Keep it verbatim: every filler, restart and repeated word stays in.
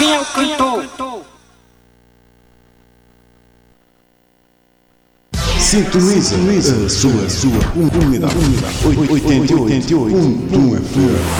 Quem é o cantor? Sintoniza a sua, sua comunidade. oitenta e oito ponto um F M.